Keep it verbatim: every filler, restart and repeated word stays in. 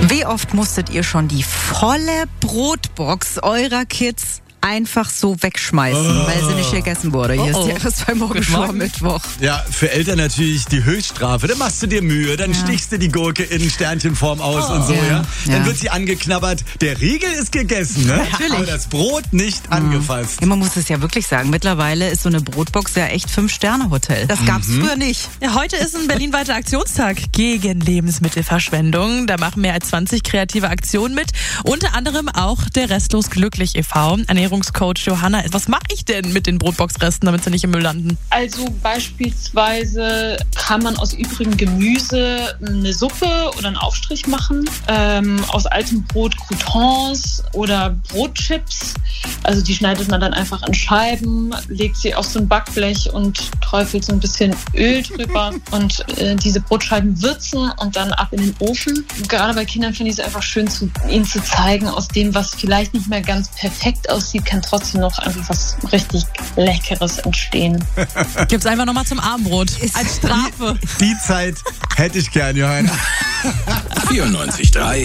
Wie oft musstet ihr schon die volle Brotbox eurer Kids einfach so wegschmeißen, oh. weil sie nicht gegessen wurde? Hier oh, oh. ist die R S zwei Morgenshow am Mittwoch. Ja, für Eltern natürlich die Höchststrafe. Dann machst du dir Mühe, dann ja. stichst du die Gurke in Sternchenform aus oh. und so, ja. ja. Dann ja. wird sie angeknabbert. Der Riegel ist gegessen, ne? Natürlich. Aber das Brot nicht mhm. angefasst. Ja, man muss es ja wirklich sagen. Mittlerweile ist so eine Brotbox ja echt Fünf-Sterne-Hotel. Das gab's mhm. früher nicht. Ja, heute ist ein berlinweiter Aktionstag gegen Lebensmittelverschwendung. Da machen mehr als zwanzig kreative Aktionen mit. Unter anderem auch der Restlos Glücklich e V. Ernährungscoach Johanna, was mache ich denn mit den Brotboxresten, damit sie nicht im Müll landen? Also beispielsweise kann man aus übrigem Gemüse eine Suppe oder einen Aufstrich machen. Ähm, aus altem Brot Croutons oder Brotchips. Also die schneidet man dann einfach in Scheiben, legt sie auf so ein Backblech und träufelt so ein bisschen Öl drüber und äh, diese Brotscheiben würzen und dann ab in den Ofen. Gerade bei Kindern finde ich es einfach schön, zu, ihnen zu zeigen, aus dem, was vielleicht nicht mehr ganz perfekt aussieht, kann trotzdem noch einfach was richtig Leckeres entstehen. Gibt's einfach nochmal zum Abendbrot als Strafe. Die, die Zeit hätte ich gern, Johanna. vierundneunzig Komma drei